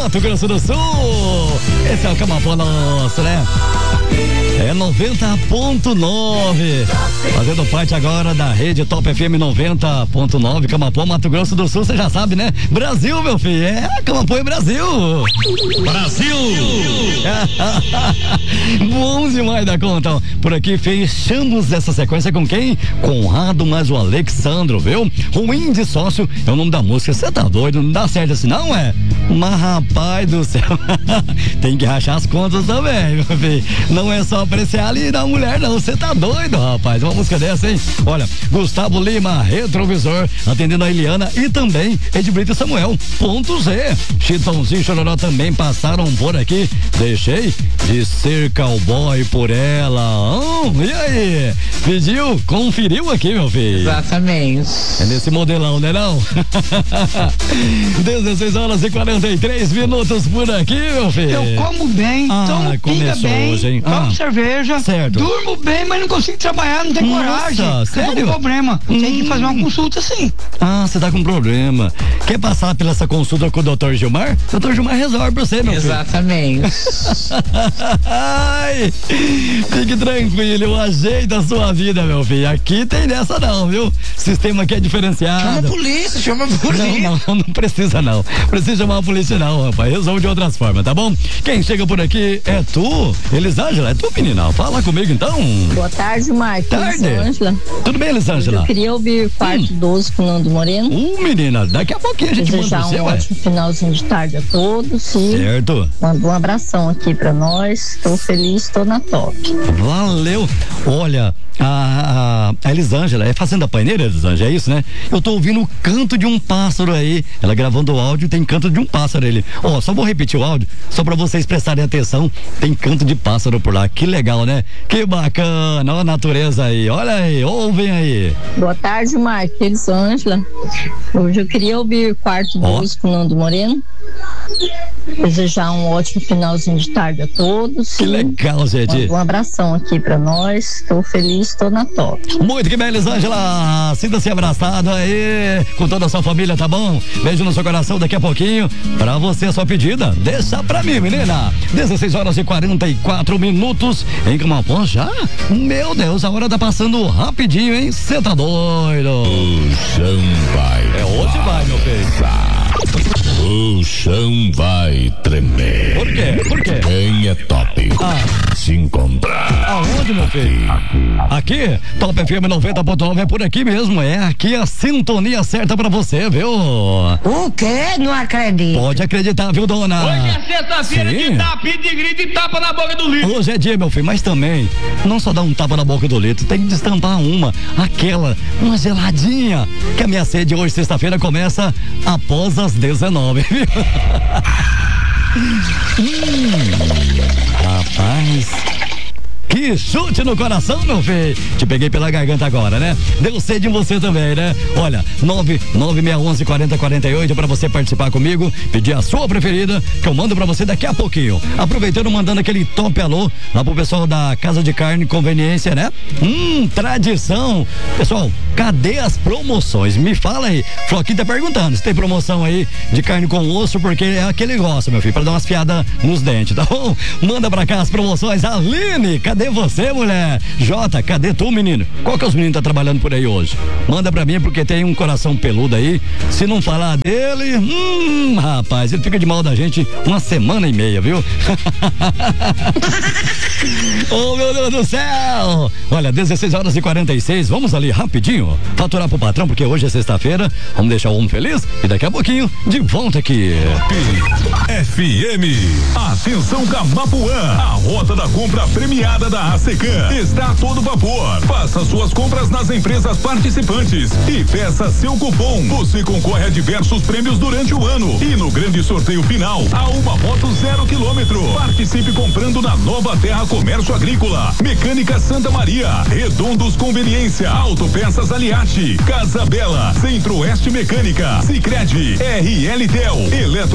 Mato Grosso do Sul. Esse é o Camapô nosso, né? É 90.9. Fazendo parte agora da rede Top FM 90.9, Camapô, Mato Grosso do Sul, você já sabe, né? Brasil, meu filho. É, Camapô é Brasil. Brasil! Bom demais da conta. Por aqui fechamos essa sequência com quem? Conrado mais o Alexandro, viu? Ruim de sócio é o nome da música. Você tá doido? Não dá certo assim, não é? Mas rapaz do céu, tem que rachar as contas também, meu filho. Não é só apreciar ali da mulher, não. Você tá doido, rapaz? Uma música dessa, hein? Olha, Gustavo Lima, Retrovisor, atendendo a Eliana e também Edbrito Samuel, ponto Z. Chitãozinho e Chororó também passaram por aqui. Deixei de ser cowboy por ela. E aí? Pediu? Conferiu aqui, meu filho? Exatamente. É nesse modelão, né não? 16h43 por aqui, meu filho. Eu como bem, tomo pinga bem, hoje, hein? tomo cerveja, certo. durmo bem, mas não consigo trabalhar, não tenho coragem. Sério? Eu tô com problema. Tem que fazer uma consulta sim. Você tá com problema. Quer passar pela essa consulta com o Dr. Gilmar? O Dr. Gilmar resolve pra você, meu filho. Exatamente. Ai, fique tranquilo, eu ajeito a sua vida, meu filho. Aqui tem dessa não, viu? Sistema aqui é diferenciado. Chama a polícia. Não precisa não. Precisa chamar a polícia não, rapaz. Resolve de outras formas, tá bom? Quem chega por aqui é tu, Elisângela, é tu, menina. Fala comigo então. Boa tarde, Marcos. Tarde. Elisângela. Tudo bem, Elisângela? Eu queria ouvir quarto 12 com o Nando Moreno. Menina, daqui a pouquinho a gente manda desejar pro seu, ótimo finalzinho de tarde a todos. Certo. Manda um abração aqui pra nós. Estou feliz, estou na top. Valeu. Olha, a Elisângela é Fazenda Paineira, Elisângela, é isso, né? Eu tô ouvindo o canto de um pássaro aí. Ela gravando o áudio, tem canto de um pássaro ali. Só vou repetir o áudio, só pra vocês prestarem atenção. Tem canto de pássaro por lá. Que legal, né? Que bacana. Olha a natureza aí. Olha aí, ouvem aí. Boa tarde, Marcos. Elisângela. Hoje eu queria ouvir quarto 12 com o Nando Moreno. Desejar um ótimo finalzinho de tarde a todos. Que legal, gente. Um abração aqui pra nós. Estou feliz, estou na top. Muito que bem, Elisângela. Sinta-se abraçado aí com toda a sua família, tá bom? Beijo no seu coração daqui a pouquinho. Pra você, a sua pedida, deixa pra mim, menina. 16h44 em Camapô já? Meu Deus, a hora tá passando rapidinho, hein? Cê tá doido. O chão vai. É hoje vai, meu filho. O chão vai tremer. Por quê? Por quê? Quem é top se encontra. Aonde, meu filho? Aqui, Top FM 90.9 é por aqui mesmo. É aqui a sintonia certa pra você, viu? O quê? Não acredito. Pode acreditar, viu, dona? Hoje é sexta-feira de tapa e de grito e tapa na boca do litro. Hoje é dia, meu filho, mas também não só dá um tapa na boca do litro, tem que destampar uma geladinha, que a minha sede hoje, sexta-feira, começa após as 19, viu? Rapaz, que chute no coração, meu filho. Te peguei pela garganta agora, né? Deu sede em você também, né? Olha, 99611-4048 pra você participar comigo, pedir a sua preferida, que eu mando pra você daqui a pouquinho. Aproveitando, mandando aquele top alô lá pro pessoal da Casa de Carne Conveniência, né? Tradição. Pessoal, cadê as promoções? Me fala aí. Floquinho tá perguntando se tem promoção aí de carne com osso, porque é aquele gosta, meu filho, pra dar umas piadas nos dentes, tá bom? Manda pra cá as promoções. Aline, cadê você, mulher? Jota, cadê tu, menino? Qual que é os meninos que tá trabalhando por aí hoje? Manda pra mim, porque tem um coração peludo aí. Se não falar dele, rapaz, ele fica de mal da gente uma semana e meia, viu? Oh, meu Deus do céu! Olha, 16h46, vamos ali rapidinho faturar pro patrão, porque hoje é sexta-feira. Vamos deixar o homem feliz e daqui a pouquinho de volta aqui. FM. Atenção, Camapuã, a rota da compra premiada da ASECAM está a todo vapor. Faça suas compras nas empresas participantes e peça seu cupom. Você concorre a diversos prêmios durante o ano e no grande sorteio final a uma moto 0 km. Participe comprando na Nova Terra Comércio Agrícola, Mecânica Santa Maria, Redondos Conveniência, Autopeças Aliati, Casa Bela, Centro-Oeste Mecânica, Sicredi, RLTel,